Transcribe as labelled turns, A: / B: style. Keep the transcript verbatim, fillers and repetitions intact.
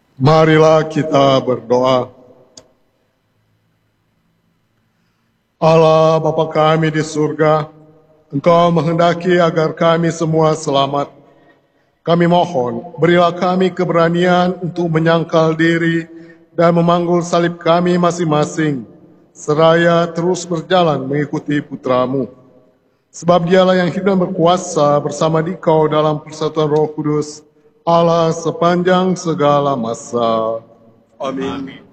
A: Marilah kita berdoa. Allah Bapa kami di surga, Engkau menghendaki agar kami semua selamat. Kami mohon, berilah kami keberanian untuk menyangkal diri dan memanggul salib kami masing-masing, seraya terus berjalan mengikuti putra-Mu. Sebab dialah yang hidup dan berkuasa bersama Dikau dalam persatuan Roh Kudus, Allah sepanjang segala masa. Amin. Amin.